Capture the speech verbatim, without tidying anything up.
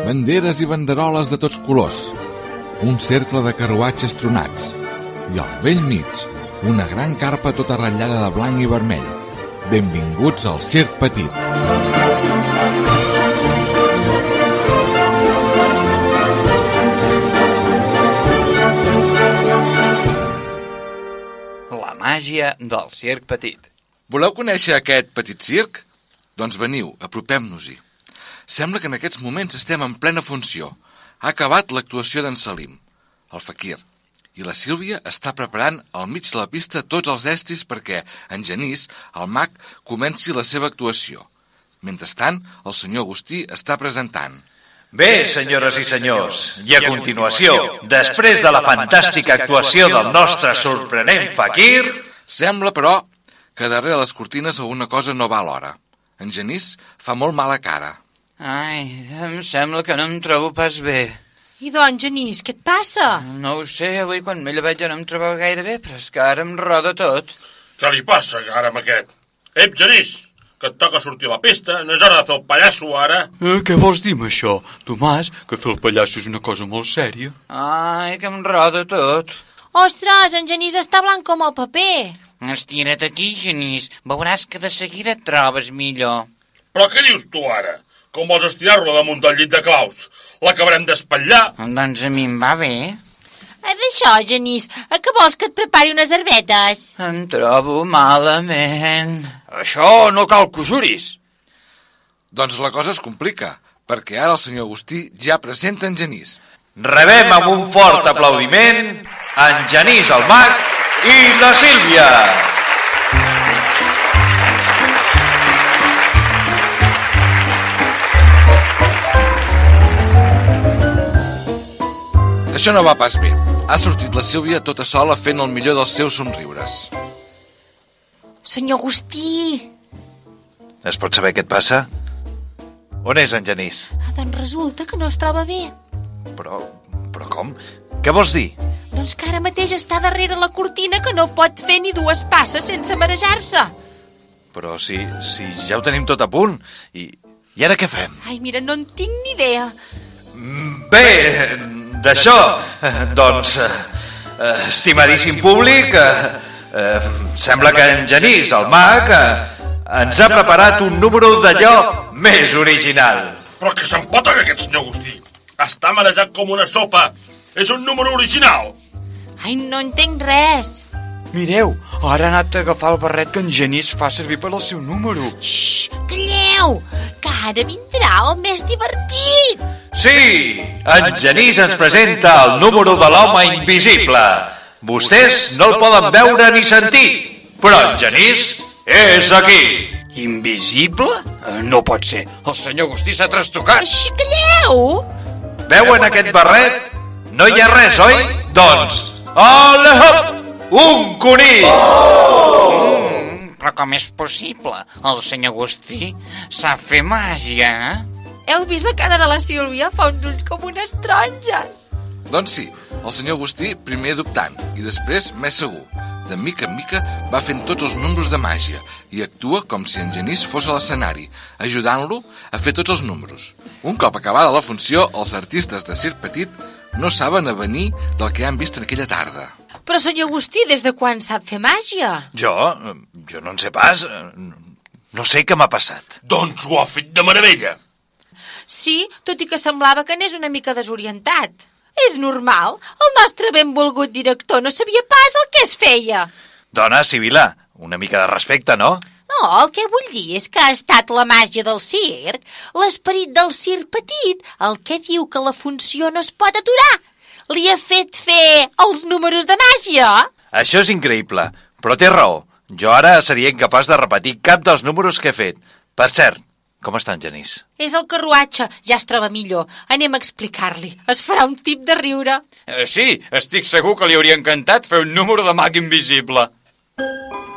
banderes i banderoles de tots colors, un cercle de carruatges tronats i al vell mig una gran carpa tota ratllada de blanc i vermell. Benvinguts al Circ Petit. La màgia del Circ Petit. Voleu conèixer aquest petit circ? Doncs veniu, apropem-nos-hi. Sembla que en aquests moments estem en plena funció. Ha acabat l'actuació d'en Salim, el faquir, i la Sílvia està preparant al mig de la pista tots els estris perquè en Genís, el mag, comenci la seva actuació. Mentrestant, el senyor Agustí està presentant. Bé, senyores i senyors, i a continuació, després de la fantàstica actuació del nostre sorprenent faquir... Sembla, però, que darrere les cortines alguna cosa no va a l'hora. En Genís fa molt mala cara. Ai, em sembla que no em trobo pas bé. I doncs, Genís, què et passa? No ho sé, avui quan m'he llevat ja no em trobava gaire bé, però és que ara em roda tot. Què li passa ara amb aquest? Ep, Genís, que et toca sortir a la pista, no és hora de fer el pallasso ara. Eh, què vols dir amb això, Tomàs? Que fer el pallasso és una cosa molt sèria. Ai, que em roda tot. Ostres, en Genís està blanc com el paper. Estira't aquí, Genís, veuràs que de seguida et trobes millor. Però què dius tu ara? Com vols estirar-lo damunt del llit de claus? L'acabarem d'espatllar? Doncs a mi em va bé. A d'això, Genís, a què vols que et prepari unes herbetes? Em trobo malament. Això no cal que ho juris. Doncs la cosa es complica, perquè ara el senyor Agustí ja presenta en Genís. Rebem amb un fort aplaudiment en Genís el mag i la Sílvia. Això no va pas bé. Ha sortit la Sílvia tota sola fent el millor dels seus somriures. Senyor Agustí! Es pot saber què et passa? On és en Genís? Ah, doncs resulta que no es troba bé. Però, però com? Què vols dir? Doncs que ara mateix està darrere la cortina que no pot fer ni dues passes sense marejar-se. Però si, si ja ho tenim tot a punt. I, i ara què fem? Ai, mira, no en tinc ni idea. Bé, d'això, doncs, eh, estimadíssim públic, eh, eh, sembla que en Genís, el mag, eh, ens ha preparat un número d'allò més original. Però que se'n pot aquest senyor Agustí? Està marejat com una sopa. És un número original. Ai, no entenc res. Mireu, ara ha anat a agafar el barret que en Genís fa servir per al seu número. Xxxt, calleu, que ara vindrà el més divertit. Sí, en Genís ens presenta el número de l'home invisible. Vostès no el poden veure ni sentir, però en Genís és aquí. Invisible? Eh, no pot ser. El senyor Agustí s'ha trastocat. Xxt, calleu. Veuen aquest barret? No hi ha res, oi? Doncs, ole hop, un conill! Oh! Mm, però com és possible? El senyor Agustí sap fer màgia, eh? Heu vist la cara de la Sílvia? Fa uns ulls com unes taronges. Doncs sí, el senyor Agustí primer dubtant i després més segur. De mica en mica va fent tots els números de màgia i actua com si en Genís fos a l'escenari, ajudant-lo a fer tots els números. Un cop acabada la funció, els artistes de Circ Petit no saben avenir del que han vist en aquella tarda. Però, senyor Agustí, des de quan sap fer màgia? Jo? Jo no en sé pas. No sé què m'ha passat. Doncs ho ha fet de meravella. Sí, tot i que semblava que n'és una mica desorientat. És normal. El nostre benvolgut director no sabia pas el que es feia. Dona, Sibila, una mica de respecte, no? No, el que vull dir és que ha estat la màgia del circ, l'esperit del Circ Petit, el que diu que la funció no es pot aturar. Li ha fet fer els números de màgia. Això és increïble, però té raó. Jo ara seria incapaç de repetir cap dels números que he fet. Per cert, com està en Genís? És el carruatge, ja es troba millor. Anem a explicar-li. Es farà un tip de riure. Eh, sí, estic segur que li hauria encantat fer un número de mag invisible.